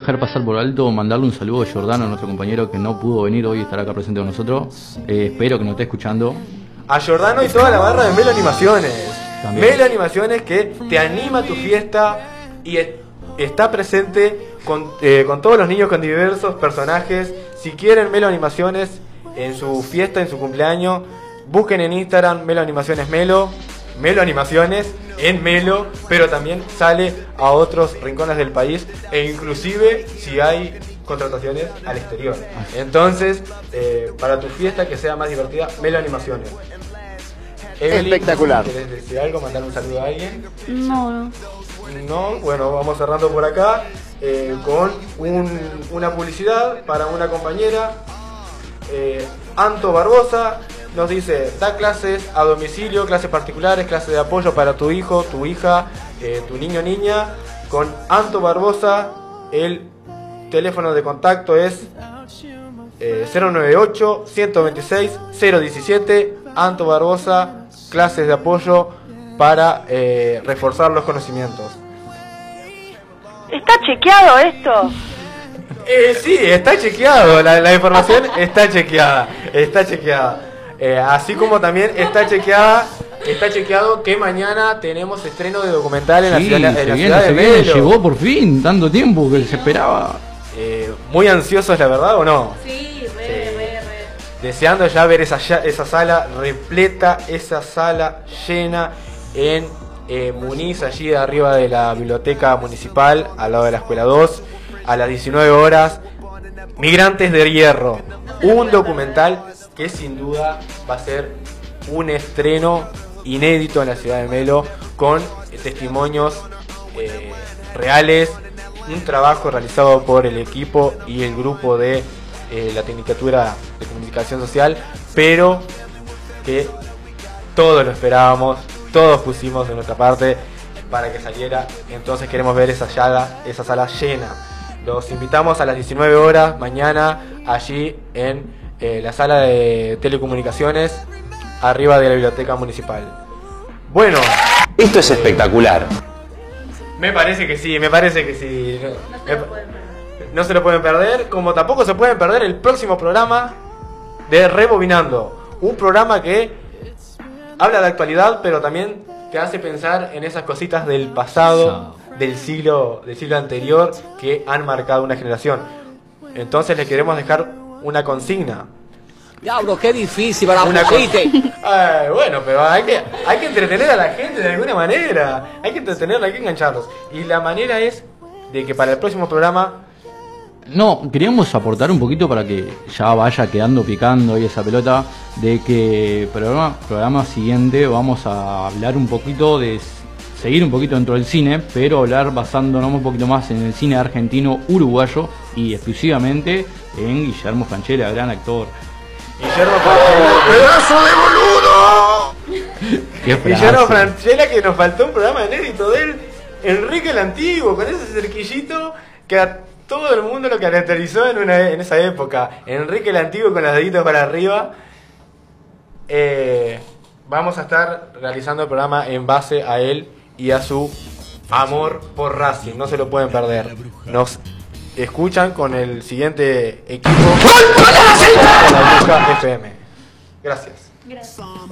dejar pasar por alto mandarle un saludo a Jordano, nuestro compañero que no pudo venir hoy y estar acá presente con nosotros. Espero que nos esté escuchando. A Jordano y toda la barra de Melo Animaciones. También. Melo Animaciones, que te anima a tu fiesta y está presente con todos los niños con diversos personajes. Si quieren Melo Animaciones en su fiesta, en su cumpleaños, busquen en Instagram Melo Animaciones Melo Animaciones en Melo, pero también sale a otros rincones del país e inclusive si hay contrataciones al exterior. Entonces, para tu fiesta que sea más divertida, Melo Animaciones. Evelyn, espectacular. ¿querés decir algo? ¿Mandar un saludo a alguien? No. No, bueno, vamos cerrando por acá con una publicidad para una compañera. Anto Barbosa nos dice: da clases a domicilio, clases particulares, clases de apoyo para tu hijo, tu hija, tu niño o niña. Con Anto Barbosa, el teléfono de contacto es 098-126-017. Anto Barbosa, clases de apoyo para reforzar los conocimientos. ¿Está chequeado esto? Sí, está chequeado, la información está chequeada. Así como también está chequeado que mañana tenemos estreno de documental en la ciudad de Melo. Llegó por fin, tanto tiempo que se esperaba. Muy ansiosos, la verdad, ¿o no? Sí, re. Deseando ya ver esa sala repleta, esa sala llena en Muniz, allí arriba de la biblioteca municipal, al lado de la escuela 2, a las 19 horas. Migrantes de Hierro, un documental que sin duda va a ser un estreno inédito en la ciudad de Melo, con testimonios reales, un trabajo realizado por el equipo y el grupo de la Tecnicatura de Comunicación Social, pero que todos lo esperábamos, todos pusimos de nuestra parte para que saliera. Entonces queremos ver esa sala llena. Los invitamos a las 19 horas mañana allí en la sala de telecomunicaciones arriba de la biblioteca municipal. Bueno, Esto es espectacular. me parece que sí. No se lo pueden perder, como tampoco se pueden perder el próximo programa de Rebobinando, un programa que habla de actualidad, pero también te hace pensar en esas cositas del pasado, del siglo anterior, que han marcado una generación. Entonces les queremos dejar una consigna. Diablo, qué difícil para Una la pusiste. Bueno, pero hay que entretener a la gente de alguna manera. Hay que entretenerla, hay que engancharlos. Y la manera es de que para el próximo programa... No, queríamos aportar un poquito para que ya vaya quedando picando ahí esa pelota, de que programa siguiente vamos a hablar un poquito de seguir un poquito dentro del cine, pero hablar basándonos un poquito más en el cine argentino uruguayo y exclusivamente en Guillermo Francella, gran actor. Guillermo Francella, ¡Pedazo de boludo! Guillermo Francella, que nos faltó un programa inédito de él. Enrique el Antiguo, con ese cerquillito que a todo el mundo lo caracterizó en esa época. Enrique el Antiguo con los deditos para arriba. Vamos a estar realizando el programa en base a él y a su amor por Racing. No se lo pueden perder. Nos escuchan con el siguiente equipo. La Bruja FM. Gracias.